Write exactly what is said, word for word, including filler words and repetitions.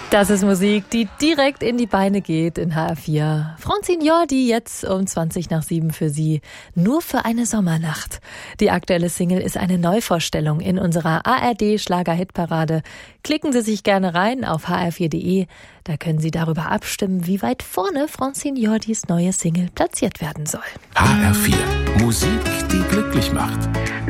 Das ist Musik, die direkt in die Beine geht in H R vier. Francine Jordi jetzt um zwanzig nach sieben für Sie. Nur für eine Sommernacht. Die aktuelle Single ist eine Neuvorstellung in unserer A R D-Schlager-Hitparade. Klicken Sie sich gerne rein auf h r vier punkt d e. Da können Sie darüber abstimmen, wie weit vorne Francine Jordis neue Single platziert werden soll. H R vier. Musik, die glücklich macht.